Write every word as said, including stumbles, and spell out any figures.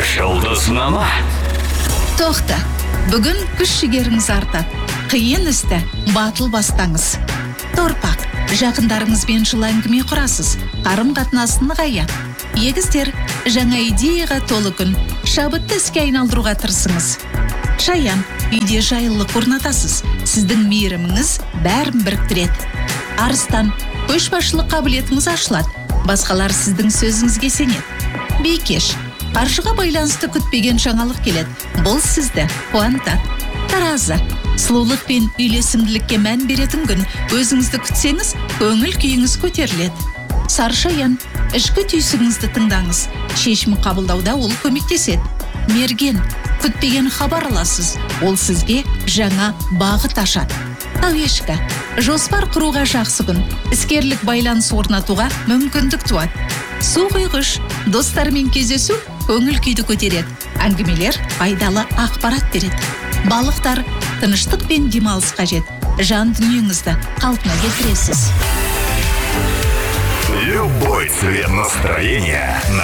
Жұлдызнама. Тоқта, бүгін күш жігеріңіз артады. Қиын істі батыл бастаңыз. Торпақ, жақындарыңызбен жылы әңгіме құрасыз. Қарым қатынасын нығаяды. Егіздер, жаңа идеяға толы күн. Шабытты іске айналдыруға тырысыңыз. Шаян, үйде жайлылық орнатасыз. Сіздің мейіріміңіз бәрін біріктіреді. Арыстан, көшбасшылық қабілетіңіз ашылады. Басқалар сіздің сөзіңізге сенеді. Бейкеш, қаржыға байланысты күтпеген жаңалық келеді. Бұл сізді қуантады. Таразы, сұлулық пен үйлесімділікке мән беретін күн. Өзіңізді күтсеңіз, көңіл күйіңіз көтеріледі. Саршаян, ішкі түйсігіңізді тыңдаңыз. Шешім қабылдауда ол көмектеседі. Мерген, күтпеген хабар аласыз. Ол сізге жаңа бағыт ашады. Тауешкі, жоспар құруға жақсы күн. Іскерлік байланыс орнатуға мүмкіндік туады. Су құйғыш, достармен кездесу көңіл күйді көтереді. Әңгімелер пайдалы ақпарат береді. Балықтар, тыныштық пен демалыс қажет. Жан дүниеңізді қалпына келтіресіз. Любой цвет настроения